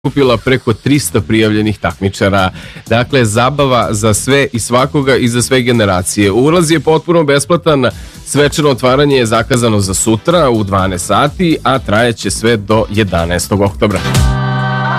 kupila preko 300 prijavljenih takmičara. Dakle, zabava za sve i svakoga i za sve generacije. Ulaz je potpuno besplatan. Svečano otvaranje je zakazano za sutra u 12 sati, a trajeće sve do 11. oktobra.